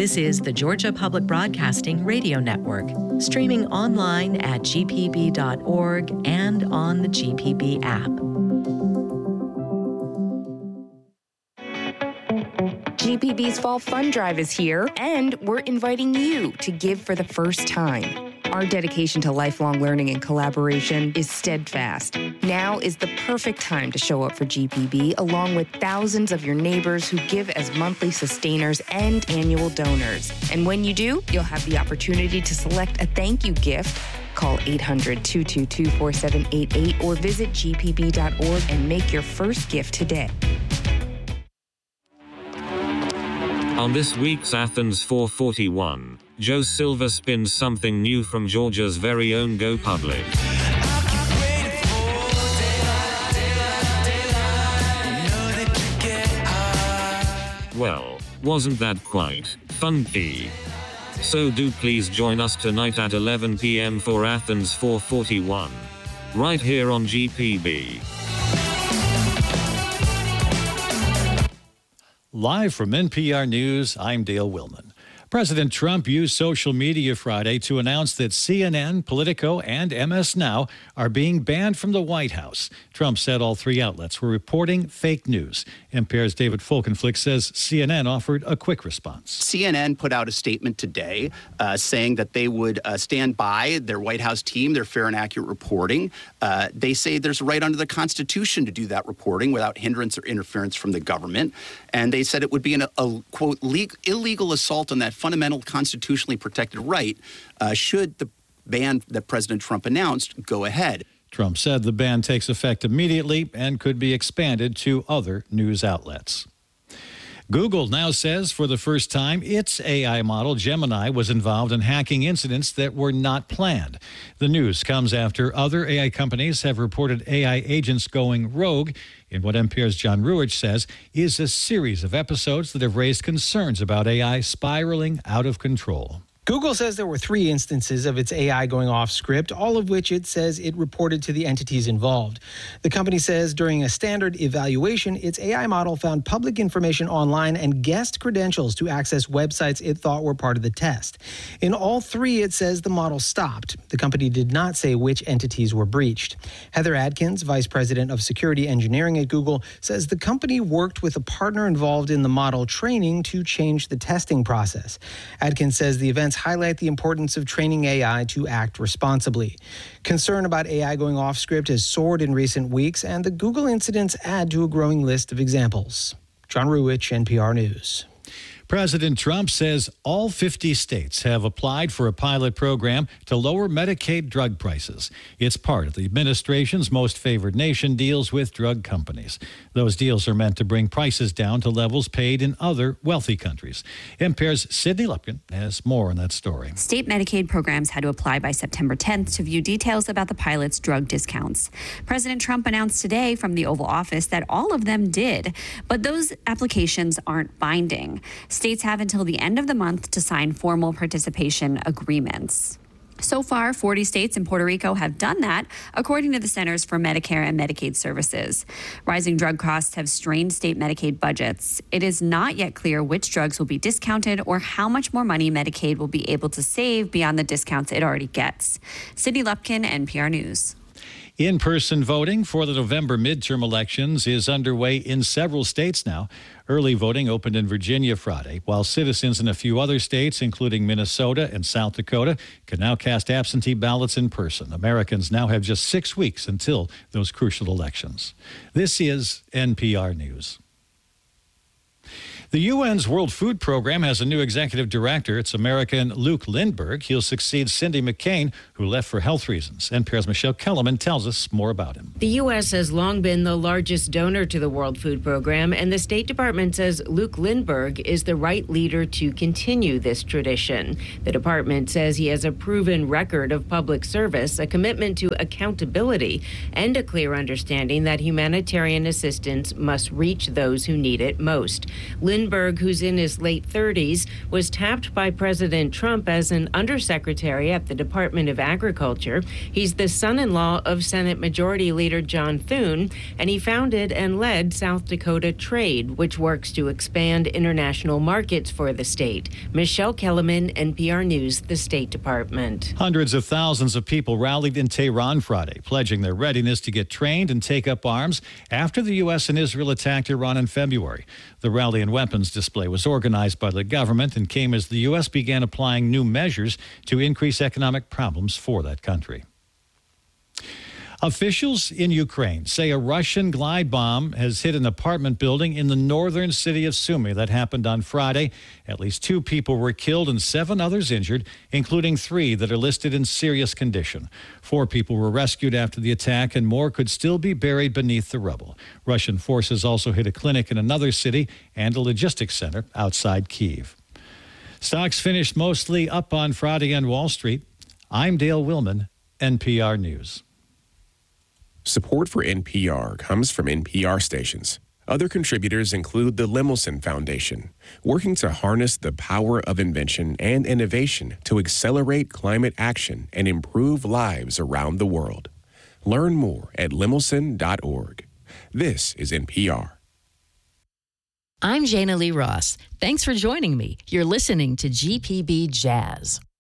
This is the Georgia Public Broadcasting Radio Network, streaming online at gpb.org and on the GPB app. GPB's Fall Fund Drive is here, and we're inviting you to give for the first time. Our dedication to lifelong learning and collaboration is steadfast. Now is the perfect time to show up for GPB, along with thousands of your neighbors who give as monthly sustainers and annual donors. And when you do, you'll have the opportunity to select a thank you gift. Call 800-222-4788 or visit gpb.org and make your first gift today. On this week's Athens 441, Joe Silva spins something new from Georgia's very own Go Public. Well, wasn't that quite funky? So do please join us tonight at 11 p.m. for Athens 441, right here on GPB. Live from NPR News, I'm Dale Willman. President Trump used social media Friday to announce that CNN, Politico, and MS Now are being banned from the White House. Trump said all three outlets were reporting fake news. NPR's David Folkenflik says CNN offered a quick response. CNN put out a statement today saying that they would stand by their White House team, their fair and accurate reporting. They say there's a right under the Constitution to do that reporting without hindrance or interference from the government. And they said it would be a quote, illegal assault on that fundamental constitutionally protected right should the ban that President Trump announced go ahead. Trump said the ban takes effect immediately and could be expanded to other news outlets. Google now says for the first time its AI model, Gemini, was involved in hacking incidents that were not planned. The news comes after other AI companies have reported AI agents going rogue in what NPR's John Ruich says is a series of episodes that have raised concerns about AI spiraling out of control. Google says there were 3 instances of its AI going off script, all of which it says it reported to the entities involved. The company says during a standard evaluation, its AI model found public information online and guessed credentials to access websites it thought were part of the test. In all 3, it says the model stopped. The company did not say which entities were breached. Heather Adkins, vice president of security engineering at Google, says the company worked with a partner involved in the model training to change the testing process. Adkins says the events highlight the importance of training AI to act responsibly. Concern about AI going off script has soared in recent weeks, and the Google incidents add to a growing list of examples. John Ruich, NPR News. President Trump says all 50 states have applied for a pilot program to lower Medicaid drug prices. It's part of the administration's most favored nation deals with drug companies. Those deals are meant to bring prices down to levels paid in other wealthy countries. NPR's Sydney Lupkin has more on that story. State Medicaid programs had to apply by September 10th to view details about the pilot's drug discounts. President Trump announced today from the Oval Office that all of them did, but those applications aren't binding. States have until the end of the month to sign formal participation agreements. So far, 40 states and Puerto Rico have done that, according to the Centers for Medicare and Medicaid Services. Rising drug costs have strained state Medicaid budgets. It is not yet clear which drugs will be discounted or how much more money Medicaid will be able to save beyond the discounts it already gets. Sydney Lupkin, NPR News. In-person voting for the November midterm elections is underway in several states now. Early voting opened in Virginia Friday, while citizens in a few other states, including Minnesota and South Dakota, can now cast absentee ballots in person. Americans now have just 6 weeks until those crucial elections. This is NPR News. The UN's World Food Program has a new executive director. It's American Luke Lindberg. He'll succeed Cindy McCain, who left for health reasons. NPR's Michelle Kellerman tells us more about him. The U.S. has long been the largest donor to the World Food Program, and the State Department says Luke Lindberg is the right leader to continue this tradition. The department says he has a proven record of public service, a commitment to accountability, and a clear understanding that humanitarian assistance must reach those who need it most. Lindberg Lindbergh, who's in his late 30s, was tapped by President Trump as an undersecretary at the Department of Agriculture. He's the son-in-law of Senate Majority Leader John Thune, and he founded and led South Dakota Trade, which works to expand international markets for the state. Michelle Kellerman, NPR News, the State Department. Hundreds of thousands of people rallied in Tehran Friday, pledging their readiness to get trained and take up arms after the U.S. and Israel attacked Iran in February. The rally and weapons display was organized by the government and came as the U.S. began applying new measures to increase economic problems for that country. Officials in Ukraine say a Russian glide bomb has hit an apartment building in the northern city of Sumy. That happened on Friday. At least 2 people were killed and 7 others injured, including 3 that are listed in serious condition. 4 people were rescued after the attack, and more could still be buried beneath the rubble. Russian forces also hit a clinic in another city and a logistics center outside Kyiv. Stocks finished mostly up on Friday on Wall Street. I'm Dale Willman, NPR News. Support for NPR comes from NPR stations. Other contributors include the Lemelson Foundation, working to harness the power of invention and innovation to accelerate climate action and improve lives around the world. Learn more at lemelson.org. This is NPR. I'm Jana Lee Ross. Thanks for joining me. You're listening to GPB Jazz.